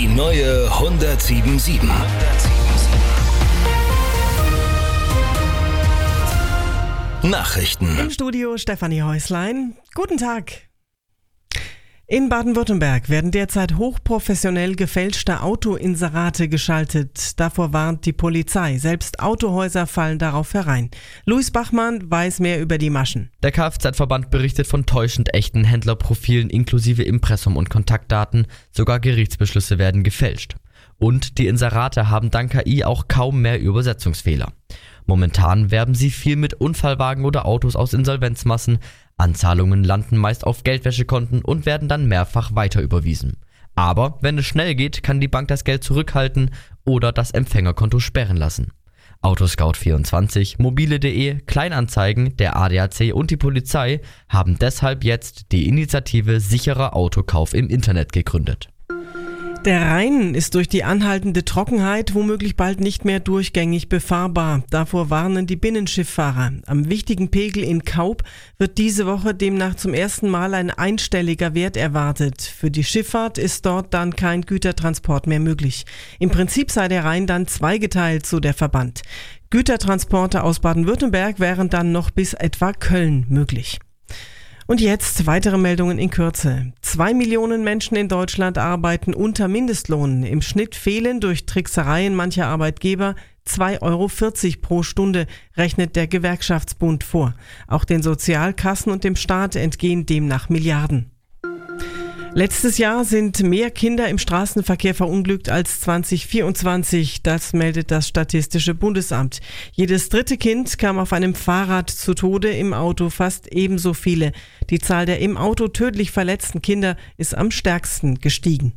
neue 107.7. Nachrichten. Im Studio Stefanie Häuslein. Guten Tag. In Baden-Württemberg werden derzeit hochprofessionell gefälschte Autoinserate geschaltet. Davor warnt die Polizei. Selbst Autohäuser fallen darauf herein. Luis Bachmann weiß mehr über die Maschen. Der Kfz-Verband berichtet von täuschend echten Händlerprofilen inklusive Impressum und Kontaktdaten. Sogar Gerichtsbeschlüsse werden gefälscht. Und die Inserate haben dank KI auch kaum mehr Übersetzungsfehler. Momentan werben sie viel mit Unfallwagen oder Autos aus Insolvenzmassen. Anzahlungen landen meist auf Geldwäschekonten und werden dann mehrfach weiterüberwiesen. Aber wenn es schnell geht, kann die Bank das Geld zurückhalten oder das Empfängerkonto sperren lassen. Autoscout24, mobile.de, Kleinanzeigen, der ADAC und die Polizei haben deshalb jetzt die Initiative Sicherer Autokauf im Internet gegründet. Der Rhein ist durch die anhaltende Trockenheit womöglich bald nicht mehr durchgängig befahrbar. Davor warnen die Binnenschifffahrer. Am wichtigen Pegel in Kaub wird diese Woche demnach zum ersten Mal ein einstelliger Wert erwartet. Für die Schifffahrt ist dort dann kein Gütertransport mehr möglich. Im Prinzip sei der Rhein dann zweigeteilt, so der Verband. Gütertransporte aus Baden-Württemberg wären dann noch bis etwa Köln möglich. Und jetzt weitere Meldungen in Kürze. 2 Millionen Menschen in Deutschland arbeiten unter Mindestlohn. Im Schnitt fehlen durch Tricksereien mancher Arbeitgeber 2,40 Euro pro Stunde, rechnet der Gewerkschaftsbund vor. Auch den Sozialkassen und dem Staat entgehen demnach Milliarden. Letztes Jahr sind mehr Kinder im Straßenverkehr verunglückt als 2024. Das meldet das Statistische Bundesamt. Jedes dritte Kind kam auf einem Fahrrad zu Tode, im Auto fast ebenso viele. Die Zahl der im Auto tödlich verletzten Kinder ist am stärksten gestiegen.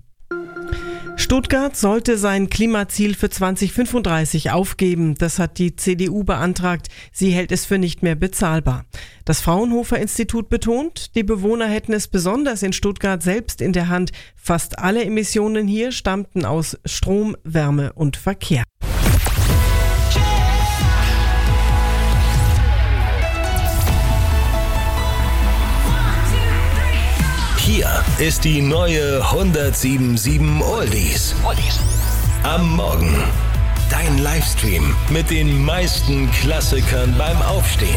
Stuttgart sollte sein Klimaziel für 2035 aufgeben. Das hat die CDU beantragt. Sie hält es für nicht mehr bezahlbar. Das Fraunhofer-Institut betont, die Bewohner hätten es besonders in Stuttgart selbst in der Hand. Fast alle Emissionen hier stammten aus Strom, Wärme und Verkehr. Hier ist die neue 107.7 Oldies. Am Morgen. Dein Livestream mit den meisten Klassikern beim Aufstehen.